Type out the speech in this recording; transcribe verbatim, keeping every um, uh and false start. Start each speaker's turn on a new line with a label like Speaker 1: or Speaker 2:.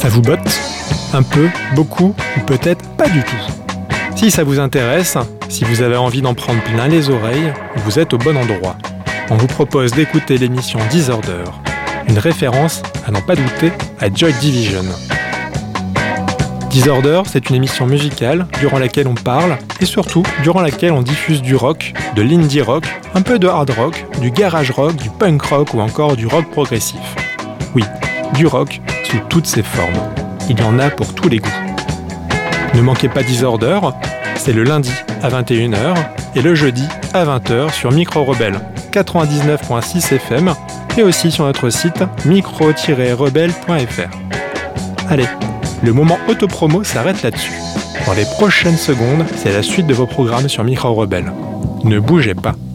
Speaker 1: Ça vous botte ? Un peu, beaucoup ou peut-être pas du tout. Si ça vous intéresse, si vous avez envie d'en prendre plein les oreilles, vous êtes au bon endroit. On vous propose d'écouter l'émission Disorder, une référence, à n'en pas douter, à Joy Division. Disorder, c'est une émission musicale durant laquelle on parle et surtout durant laquelle on diffuse du rock, de l'indie rock, un peu de hard rock, du garage rock, du punk rock ou encore du rock progressif. Oui, du rock sous toutes ses formes. Il y en a pour tous les goûts. Ne manquez pas Disorder, c'est le lundi à vingt et une heures et le jeudi à vingt heures sur Micro Rebelle quatre-vingt-dix-neuf virgule six F M et aussi sur notre site micro tiret rebelle point f r. Allez, le moment autopromo s'arrête là-dessus. Dans les prochaines secondes, c'est la suite de vos programmes sur Micro Rebelle. Ne bougez pas.